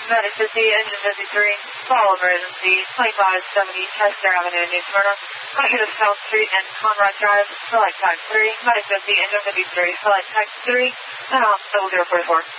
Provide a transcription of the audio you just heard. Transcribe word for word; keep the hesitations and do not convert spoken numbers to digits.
Medic fifty, engine fifty-three, call emergency, twenty-five seventy Chester Avenue, New Smyrna. Negative South Street and Conrad Drive, select type three, Medic fifty, engine fifty-three, select type three, and hospital zero four four.